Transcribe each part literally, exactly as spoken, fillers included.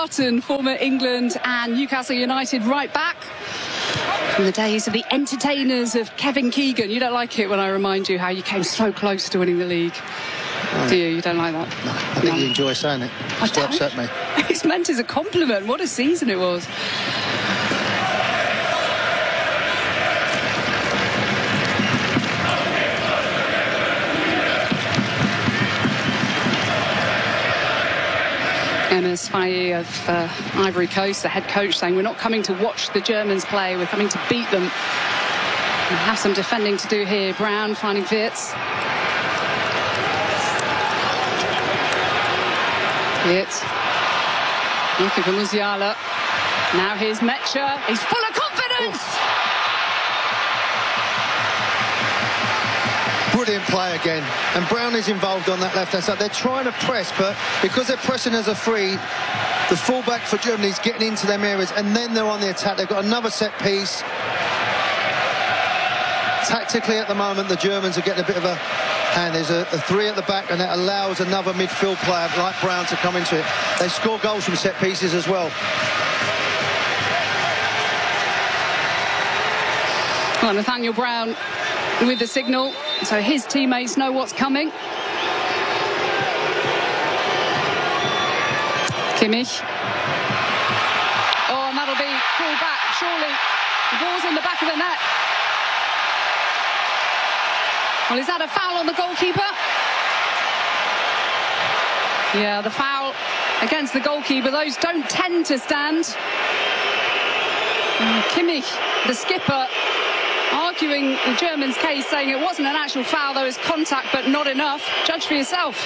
Barton, former England and Newcastle United right back from the days of the entertainers of Kevin Keegan. You don't like it when I remind you how you came so close to winning the league. No. Do you? You don't like that? No, I think no. You enjoy saying it. I Still upset me. It's meant as a compliment. What a season it was. Enes Faye of uh, Ivory Coast, the head coach, saying we're not coming to watch the Germans play, we're coming to beat them. We have some defending to do here. Brown finding Wirtz. Wirtz looking for Musiala. Now here's Mecha. He's full of confidence. Brilliant play again, and Brown is involved on that left-hand side. They're trying to press, but because they're pressing as a free, the fullback for Germany is getting into them areas, and then they're on the attack. They've got another set piece. Tactically at the moment, the Germans are getting a bit of a hand. There's a, a three at the back, and that allows another midfield player like Brown to come into it. They score goals from set pieces as well. Well, Nathaniel Brown with the signal, so his teammates know what's coming. Kimmich. Oh, and that'll be pulled back, surely. The ball's in the back of the net. Well, is that a foul on the goalkeeper? Yeah, the foul against the goalkeeper. Those don't tend to stand. And Kimmich, the skipper, arguing the Germans' case, saying it wasn't an actual foul, there was contact, but not enough. Judge for yourself.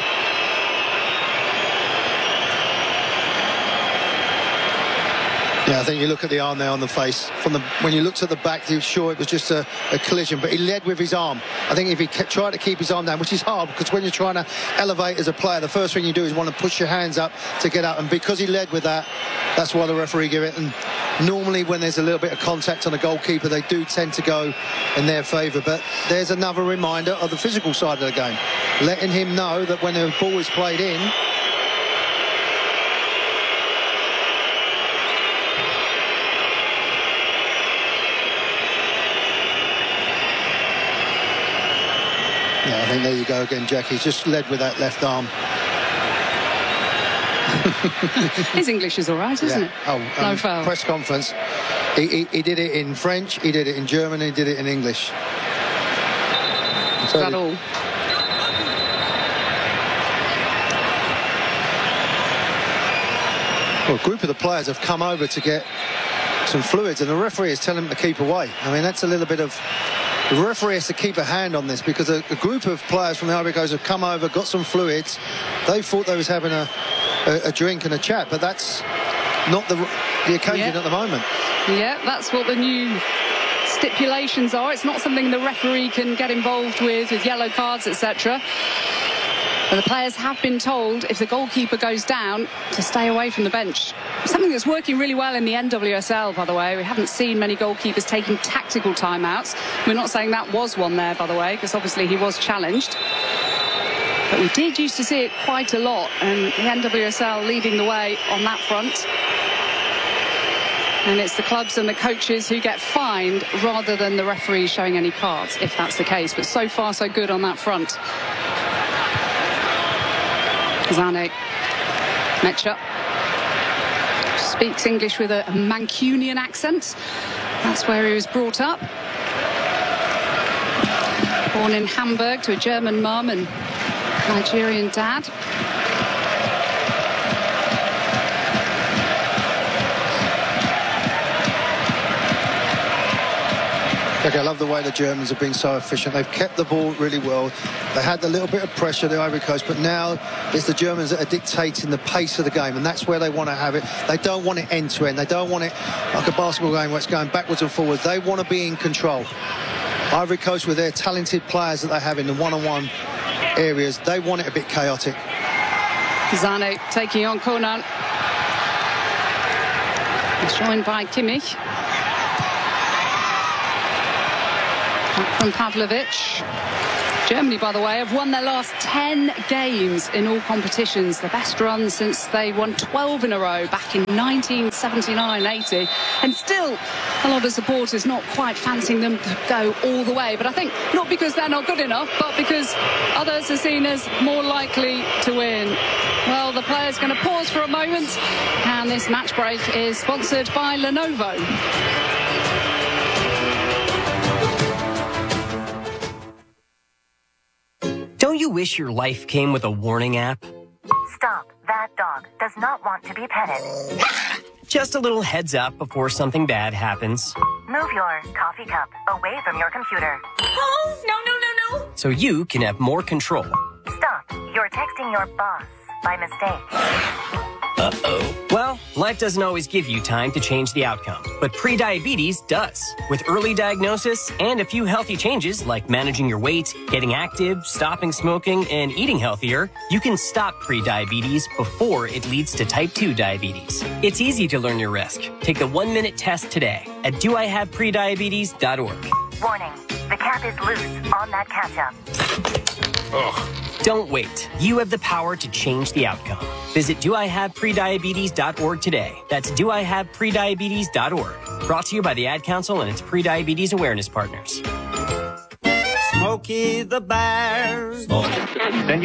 Yeah, I think you look at the arm there on the face. From the when you looked at the back, you were sure it was just a, a collision, but he led with his arm. I think if he kept, tried to keep his arm down, which is hard, because when you're trying to elevate as a player, the first thing you do is want to push your hands up to get up, and because he led with that, that's why the referee gave it. And normally when there's a little bit of contact on a goalkeeper, they do tend to go in their favour, but there's another reminder of the physical side of the game, letting him know that when a ball is played in, yeah, I think there you go again, Jack. He's just led with that left arm. His English is all right, isn't yeah. it? Oh, no um, foul. Press conference. He, he, he did it in French, he did it in German, he did it in English. So that all? Well, a group of the players have come over to get some fluids, and the referee is telling them to keep away. I mean, that's a little bit of... The referee has to keep a hand on this, because a, a group of players from the Ivory Coast have come over, got some fluids. They thought they was having a, a, a drink and a chat, but that's not the, the occasion yeah. at the moment. Yeah, that's what the new stipulations are. It's not something the referee can get involved with, with yellow cards, et cetera. But the players have been told, if the goalkeeper goes down, to stay away from the bench. Something that's working really well in the N W S L, by the way. We haven't seen many goalkeepers taking tactical timeouts. We're not saying that was one there, by the way, because obviously he was challenged. But we did used to see it quite a lot, and the N W S L leading the way on that front. And it's the clubs and the coaches who get fined rather than the referees showing any cards, if that's the case. But so far, so good on that front. Zane. Mecha. Speaks English with a Mancunian accent. That's where he was brought up. Born in Hamburg to a German mum and Nigerian dad. I love the way the Germans have been so efficient. They've kept the ball really well. They had a little bit of pressure, the Ivory Coast, but now it's the Germans that are dictating the pace of the game, and that's where they want to have it. They don't want it end to end. They don't want it like a basketball game where it's going backwards and forwards. They want to be in control. Ivory Coast, with their talented players that they have in the one-on-one areas, they want it a bit chaotic. Zane taking on Konan. He's joined by Kimmich. From Pavlovic. Germany, by the way, have won their last ten games in all competitions, the best run since they won twelve in a row back in nineteen seventy-nine eighty. And still, a lot of supporters not quite fancying them to go all the way. But I think not because they're not good enough, but because others are seen as more likely to win. Well, the player's going to pause for a moment, and this match break is sponsored by Lenovo. Don't you wish your life came with a warning app? Stop. That dog does not want to be petted. Just a little heads up before something bad happens. Move your coffee cup away from your computer. Oh, no, no, no, no. So you can have more control. Stop. You're texting your boss by mistake. Uh-oh. Well, life doesn't always give you time to change the outcome, but prediabetes does. With early diagnosis and a few healthy changes like managing your weight, getting active, stopping smoking, and eating healthier, you can stop prediabetes before it leads to type two diabetes. It's easy to learn your risk. Take the one-minute test today at do I have prediabetes dot org. Warning. The cap is loose on that ketchup. Ugh. Don't wait. You have the power to change the outcome. Visit do I have prediabetes dot org today. That's do I have prediabetes dot org. Brought to you by the Ad Council and its prediabetes awareness partners. Smokey the Bear. Then you